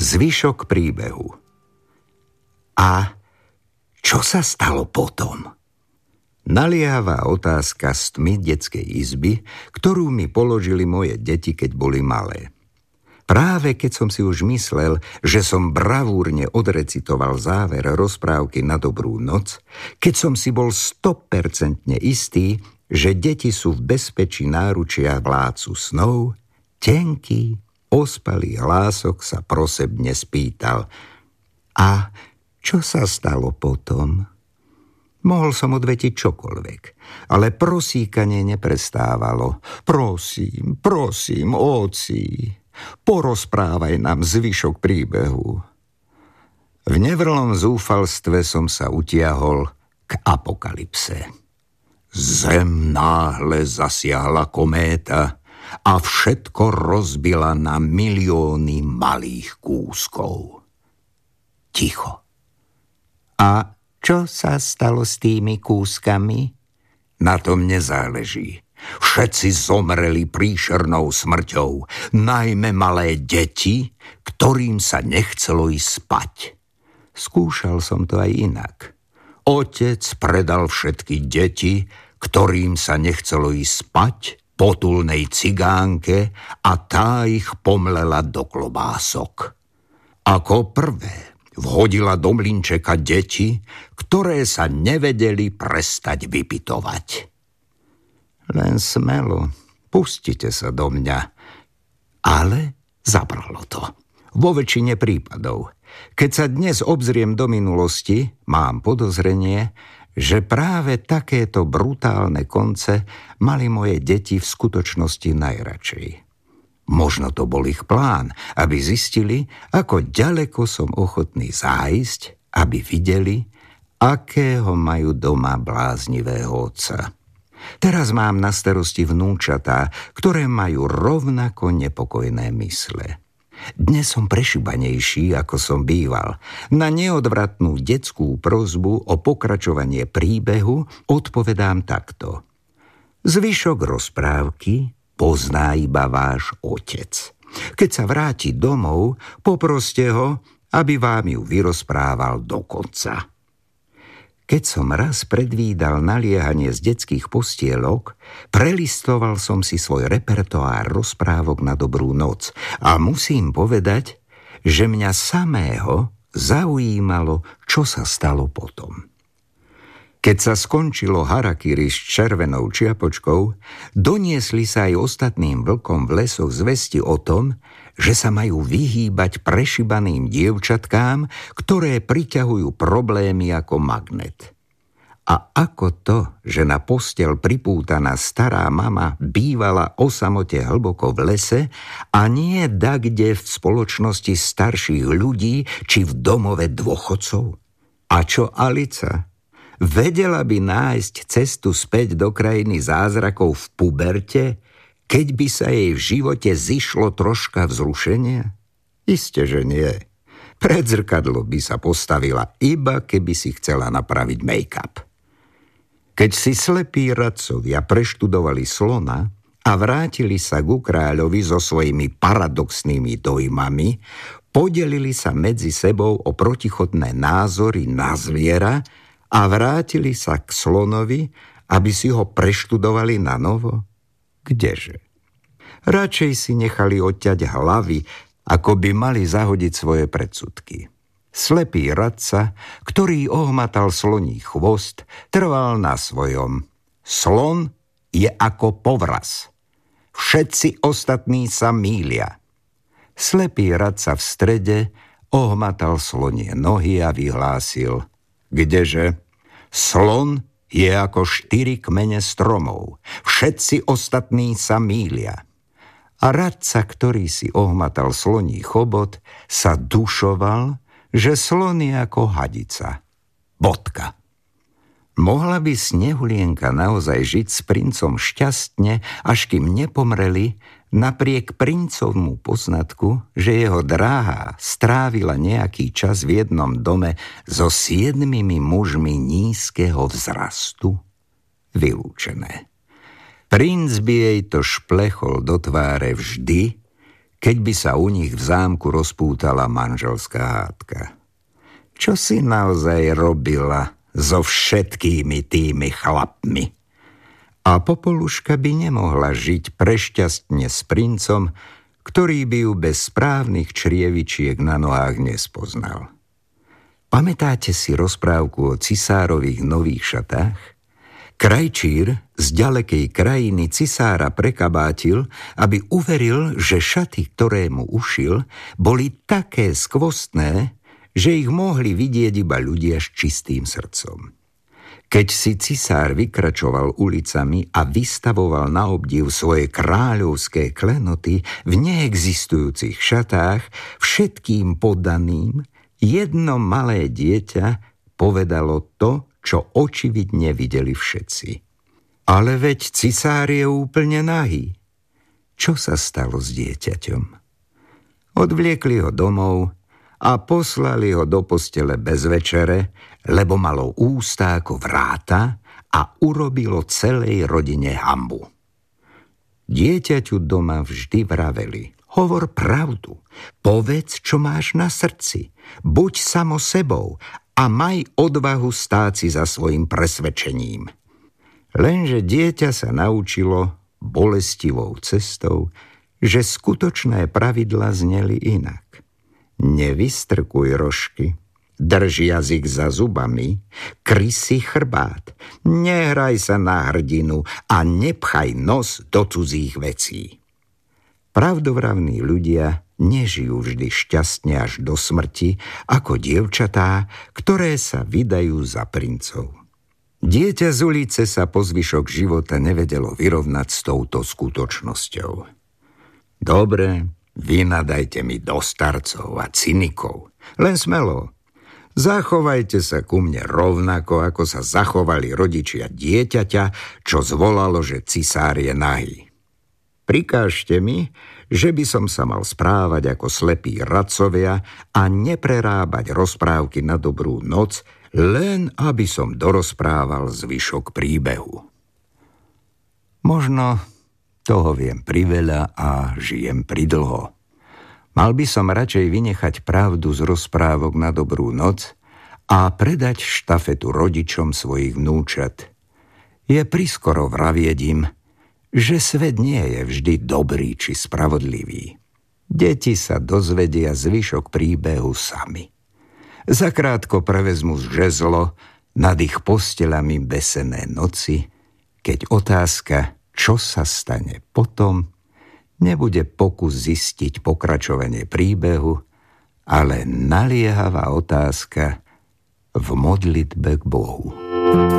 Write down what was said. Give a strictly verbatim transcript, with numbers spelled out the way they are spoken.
Zvyšok príbehu. A čo sa stalo potom? Naliehavá otázka z tmy detskej izby, ktorú mi položili moje deti, keď boli malé. Práve keď som si už myslel, že som bravúrne odrecitoval záver rozprávky Na dobrú noc, keď som si bol stopercentne istý, že deti sú v bezpečí náručia vládcu snov, tenký, ospalý hlások sa prosebne spýtal: A čo sa stalo potom? Mohol som odvetiť čokoľvek, ale prosíkanie neprestávalo. Prosím, prosím, óci, porozprávaj nám zvyšok príbehu. V nevrlom zúfalstve som sa utiahol k apokalypse. Zem náhle zasiahla kométa a všetko rozbila na milióny malých kúskov. Ticho. A čo sa stalo s tými kúskami? Na tom nezáleží. Všetci zomreli príšernou smrťou, najmä malé deti, ktorým sa nechcelo ísť spať. Skúšal som to aj inak. Otec predal všetky deti, ktorým sa nechcelo ísť spať, potulnej cigánke a tá ich pomlela do klobások. Ako prvé vhodila do mlynčeka deti, ktoré sa nevedeli prestať vypitovať. Len smelo, pustite sa do mňa. Ale zabralo to. Vo väčšine prípadov. Keď sa dnes obzriem do minulosti, mám podozrenie, že práve takéto brutálne konce mali moje deti v skutočnosti najradšej. Možno to bol ich plán, aby zistili, ako ďaleko som ochotný zájsť, aby videli, akého majú doma bláznivého otca. Teraz mám na starosti vnúčatá, ktoré majú rovnako nepokojné mysle. Dnes som prešibanejší, ako som býval. Na neodvratnú detskú prosbu o pokračovanie príbehu odpovedám takto. Zvyšok rozprávky pozná iba váš otec. Keď sa vráti domov, poproste ho, aby vám ju vyrozprával do konca. Keď som raz predvídal naliehanie z detských postielok, prelistoval som si svoj repertoár rozprávok Na dobrú noc a musím povedať, že mňa samého zaujímalo, čo sa stalo potom. Keď sa skončilo harakiri s červenou čiapočkou, doniesli sa aj ostatným vlkom v lesoch zvesti o tom, že sa majú vyhýbať prešibaným dievčatkám, ktoré priťahujú problémy ako magnet. A ako to, že na posteľ pripútaná stará mama bývala o samote hlboko v lese a nie dakde v spoločnosti starších ľudí či v domove dôchodcov? A čo Alica? Vedela by nájsť cestu späť do krajiny zázrakov v puberte, keď by sa jej v živote zišlo troška vzrušenia? Isté, že nie. Pred zrkadlo by sa postavila, iba keby si chcela napraviť make-up. Keď si slepí radcovia preštudovali Slona a vrátili sa ku kráľovi so svojimi paradoxnými dojmami, podelili sa medzi sebou o protichodné názory na zviera a vrátili sa k Slonovi, aby si ho preštudovali na novo? Kdeže? Radšej si nechali odťať hlavy, ako by mali zahodiť svoje predsudky. Slepý radca, ktorý ohmatal sloní chvost, trval na svojom. Slon je ako povraz. Všetci ostatní sa mýlia. Slepý radca v strede ohmatal slonie nohy a vyhlásil: Kdeže? Slon je ako štyri kmene stromov. Všetci ostatní sa mýlia. A radca, ktorý si ohmatal sloní chobot, sa dušoval, že slon je ako hadica. Bodka. Mohla by Snehulienka naozaj žiť s princom šťastne, až kým nepomreli, napriek princovmu poznatku, že jeho dráha strávila nejaký čas v jednom dome so siedmimi mužmi nízkeho vzrastu? Vylúčené. Princ by jej to šplechol do tváre vždy, keď by sa u nich v zámku rozpútala manželská hádka. Čo si naozaj robila so všetkými tými chlapmi? A Popoluška by nemohla žiť prešťastne s princom, ktorý by ju bez správnych črievičiek na nohách nespoznal. Pamätáte si rozprávku o cisárových nových šatách? Krajčír z ďalekej krajiny cisára prekabátil, aby uveril, že šaty, ktoré mu ušil, boli také skvostné, že ich mohli vidieť iba ľudia s čistým srdcom. Keď si cisár vykračoval ulicami a vystavoval na obdiv svoje kráľovské klenoty v neexistujúcich šatách, všetkým poddaným, jedno malé dieťa povedalo to, čo očividne videli všetci. Ale veď cisár je úplne nahý. Čo sa stalo s dieťaťom? Odvliekli ho domov a poslali ho do postele bez večere, lebo malo ústa ako vráta a urobilo celej rodine hanbu. Dieťaťu doma vždy vraveli: hovor pravdu, povedz, čo máš na srdci, buď samo sebou a maj odvahu stáť si za svojim presvedčením. Lenže dieťa sa naučilo bolestivou cestou, že skutočné pravidlá zneli inak. Nevystrkuj rožky, drž jazyk za zubami, kry si chrbát, nehraj sa na hrdinu a nepchaj nos do cudzích vecí. Pravdovravní ľudia nežijú vždy šťastne až do smrti, ako dievčatá, ktoré sa vydajú za princov. Dieťa z ulice sa po zvyšok života nevedelo vyrovnať s touto skutočnosťou. Dobre, vynadajte mi do starcov a cynikov, len smelo. Zachovajte sa ku mne rovnako, ako sa zachovali rodičia dieťaťa, čo zvolalo, že cisár je nahý. Prikážte mi, že by som sa mal správať ako slepí radcovia a neprerábať rozprávky na dobrú noc, len aby som dorozprával zvyšok príbehu. Možno toho viem priveľa a žijem pridlho. Mal by som radšej vynechať pravdu z rozprávok na dobrú noc a predať štafetu rodičom svojich vnúčat. Je priskoro vravieť im, že svet nie je vždy dobrý či spravodlivý. Deti sa dozvedia zvyšok príbehu sami. Zakrátko prevezmu žezlo nad ich postelami besené noci, keď otázka, čo sa stane potom, nebude pokus zistiť pokračovanie príbehu, ale naliehavá otázka v modlitbe k Bohu.